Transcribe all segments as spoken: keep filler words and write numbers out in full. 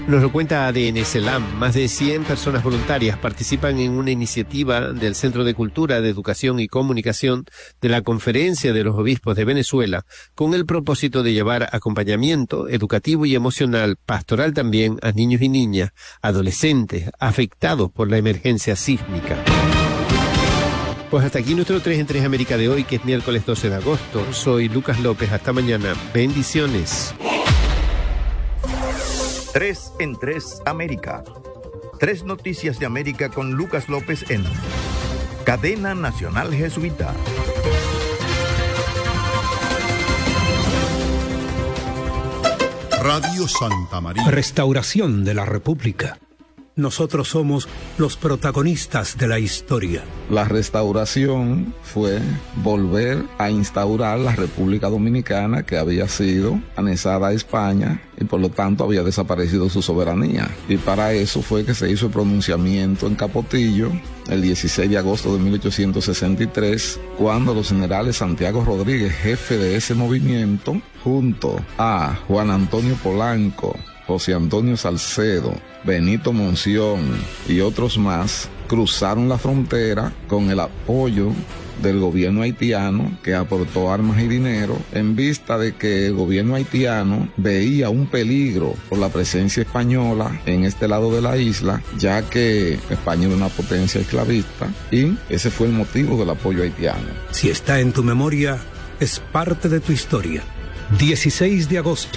Nos lo cuenta A D N CELAM. Más de cien personas voluntarias participan en una iniciativa del Centro de Cultura, de Educación y Comunicación de la Conferencia de los Obispos de Venezuela, con el propósito de llevar acompañamiento educativo y emocional, pastoral también, a niños y niñas, adolescentes, afectados por la emergencia sísmica. Pues hasta aquí nuestro tres en tres América de hoy, que es miércoles doce de agosto. Soy Lucas López. Hasta mañana. Bendiciones. tres en tres América. Tres noticias de América con Lucas López en Cadena Nacional Jesuita. Radio Santa María. Restauración de la República. Nosotros somos los protagonistas de la historia. La restauración fue volver a instaurar la República Dominicana, que había sido anexada a España y por lo tanto había desaparecido su soberanía. Y para eso fue que se hizo el pronunciamiento en Capotillo el dieciséis de agosto de mil ochocientos sesenta y tres, cuando los generales Santiago Rodríguez, jefe de ese movimiento, junto a Juan Antonio Polanco, José Antonio Salcedo, Benito Monción y otros más, cruzaron la frontera con el apoyo del gobierno haitiano, que aportó armas y dinero, en vista de que el gobierno haitiano veía un peligro por la presencia española en este lado de la isla, ya que España era una potencia esclavista, y ese fue el motivo del apoyo haitiano. Si está en tu memoria, es parte de tu historia. dieciséis de agosto.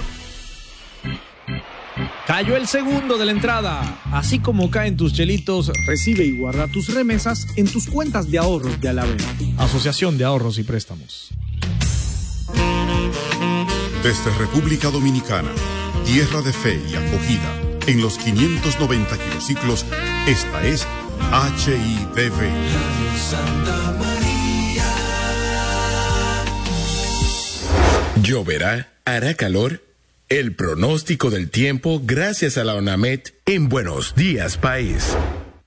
Cayó el segundo de la entrada. Así como caen tus chelitos, recibe y guarda tus remesas en tus cuentas de ahorros de Alavena. Asociación de Ahorros y Préstamos. Desde República Dominicana, tierra de fe y acogida, en los quinientos noventa kilociclos, esta es H I D V. Lloverá, hará calor. El pronóstico del tiempo gracias a la ONAMED en Buenos Días País.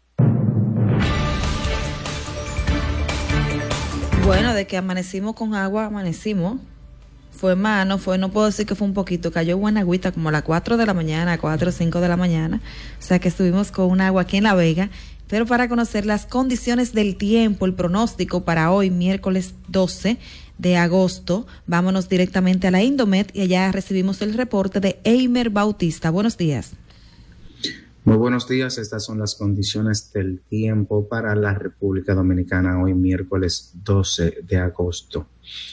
Bueno, de que amanecimos con agua, amanecimos. Fue más, no fue, no puedo decir que fue un poquito. Cayó buena agüita como a las cuatro de la mañana, cuatro o cinco de la mañana. O sea que estuvimos con un agua aquí en La Vega. Pero para conocer las condiciones del tiempo, el pronóstico para hoy, miércoles doce de agosto, vámonos directamente a la Indomet y allá recibimos el reporte de Eimer Bautista. Buenos días. Muy buenos días, estas son las condiciones del tiempo para la República Dominicana hoy miércoles doce de agosto.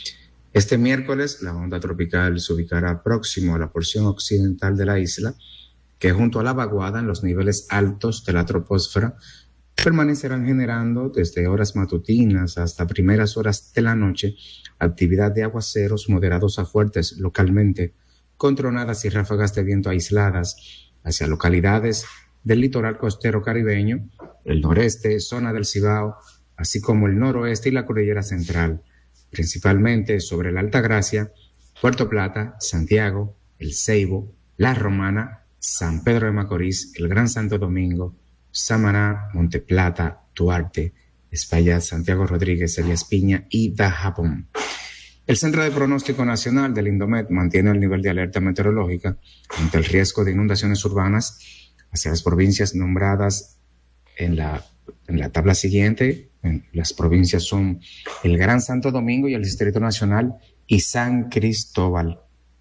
Este miércoles la onda tropical se ubicará próximo a la porción occidental de la isla, que junto a la vaguada en los niveles altos de la troposfera permanecerán generando desde horas matutinas hasta primeras horas de la noche actividad de aguaceros moderados a fuertes localmente, con tronadas y ráfagas de viento aisladas hacia localidades del litoral costero caribeño, el noreste, zona del Cibao, así como el noroeste y la cordillera central, principalmente sobre la Altagracia, Puerto Plata, Santiago, El Ceibo, La Romana, San Pedro de Macorís, el Gran Santo Domingo, Samaná, Monte Plata, Duarte, Espaillat, Santiago Rodríguez, Elías Piña y Dajabón. El Centro de Pronóstico Nacional del Indomet mantiene el nivel de alerta meteorológica ante el riesgo de inundaciones urbanas hacia las provincias nombradas en la, en la tabla siguiente. Las provincias son el Gran Santo Domingo y el Distrito Nacional y San Cristóbal.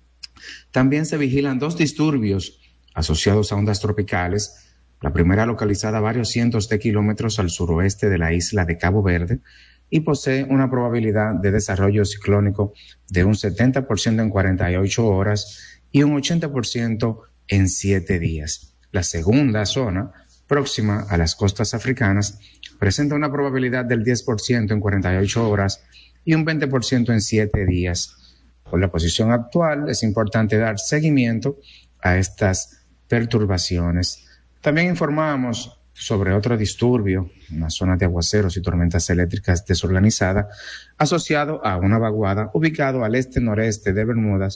También se vigilan dos disturbios asociados a ondas tropicales. La primera localizada a varios cientos de kilómetros al suroeste de la isla de Cabo Verde y posee una probabilidad de desarrollo ciclónico de un setenta por ciento en cuarenta y ocho horas y un ochenta por ciento en siete días. La segunda zona, próxima a las costas africanas, presenta una probabilidad del diez por ciento en cuarenta y ocho horas y un veinte por ciento en siete días. Por la posición actual, es importante dar seguimiento a estas perturbaciones. También informamos sobre otro disturbio, una zona de aguaceros y tormentas eléctricas desorganizada, asociado a una vaguada ubicado al este-noreste de Bermudas,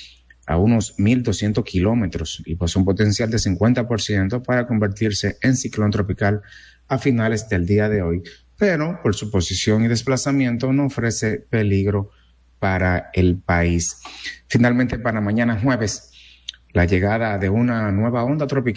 a unos mil doscientos kilómetros, y posee un potencial de cincuenta por ciento para convertirse en ciclón tropical a finales del día de hoy, pero por su posición y desplazamiento no ofrece peligro para el país. Finalmente, para mañana jueves, la llegada de una nueva onda tropical